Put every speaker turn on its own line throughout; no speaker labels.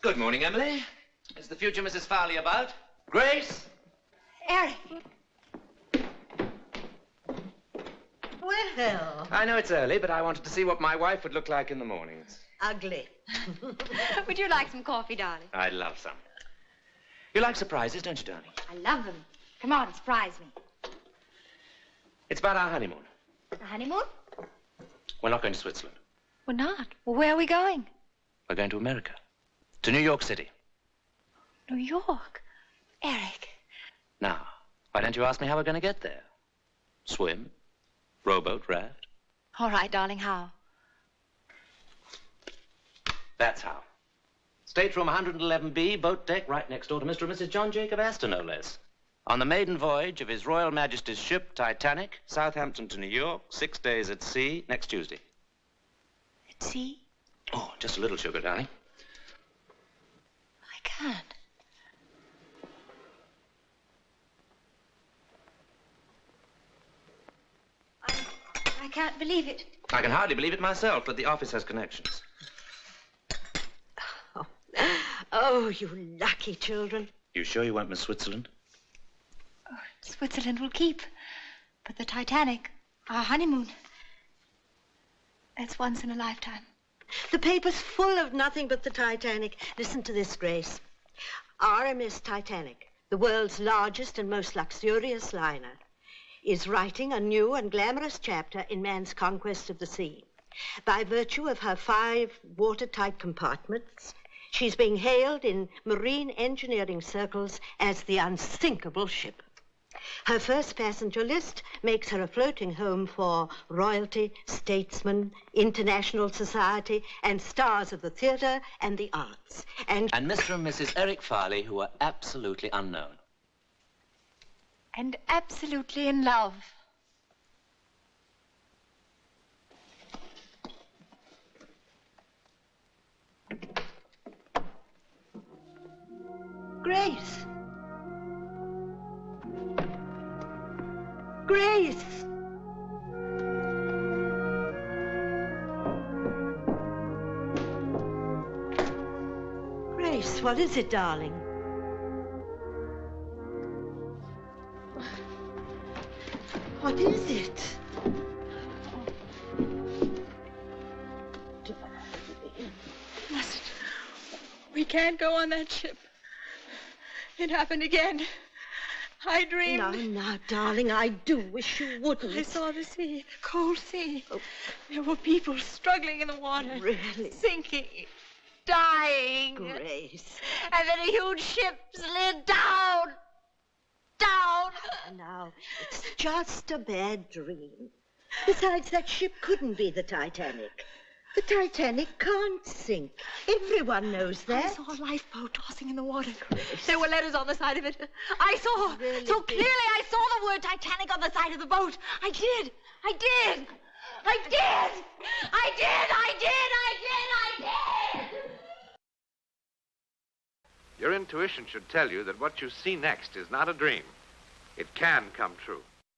Good morning, Emily. Is the future Mrs. Farley about? Grace?
Eric. Well.
I know it's early, but I wanted to see what my wife would look like in the mornings.
Ugly.
Would you like some coffee, darling?
I'd love some. You like surprises, don't you, darling?
I love them. Come on, surprise me.
It's about our honeymoon.
The honeymoon?
We're not going to Switzerland.
We're not. Well, where are we going?
We're going to America. To New York City.
New York? Eric.
Now, why don't you ask me how we're going to get there? Swim? Rowboat? Raft?
All right, darling, how?
That's how. Stateroom 111B, boat deck, right next door to Mr. and Mrs. John Jacob Astor, no less. On the maiden voyage of His Royal Majesty's ship, Titanic, Southampton to New York, 6 days at sea, next Tuesday.
At sea?
Oh, just a little sugar, darling.
I can't. I can't believe it.
I can hardly believe it myself, but the office has connections.
Oh, you lucky children.
You sure you won't miss Switzerland?
Oh, Switzerland will keep. But the Titanic, our honeymoon, that's once in a lifetime.
The paper's full of nothing but the Titanic. Listen to this, Grace. RMS Titanic, the world's largest and most luxurious liner, is writing a new and glamorous chapter in man's conquest of the sea. By virtue of her 5 watertight compartments, she's being hailed in marine engineering circles as the unsinkable ship. Her first passenger list makes her a floating home for royalty, statesmen, international society, and stars of the theater and the arts. And
Mr. and Mrs. Eric Farley, who are absolutely unknown.
And absolutely in love.
Grace. Grace. Grace, what is it, darling? What is it?
Mustn't. We can't go on that ship. It happened again. I dreamed.
Now, darling, I do wish you wouldn't.
I saw the sea, the cold sea. Oh. There were people struggling in the water.
Really?
Sinking, dying.
Grace.
And then a huge ship slid down. Down.
Now, it's just a bad dream. Besides, that ship couldn't be the Titanic. The Titanic can't sink. Everyone knows that.
I saw a lifeboat tossing in the water. Grace. There were letters on the side of it. I saw. Really so clearly I saw the word Titanic on the side of the boat. I did.
Your intuition should tell you that what you see next is not a dream. It can come true.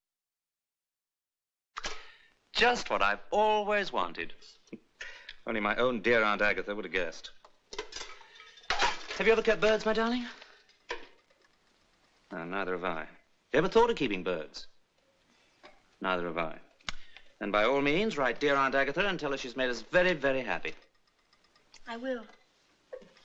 Just what I've always wanted. Only my own dear Aunt Agatha would have guessed. Have you ever kept birds, my darling? No, neither have I. You ever thought of keeping birds? Neither have I. And by all means, write dear Aunt Agatha and tell her she's made us very, very happy.
I will.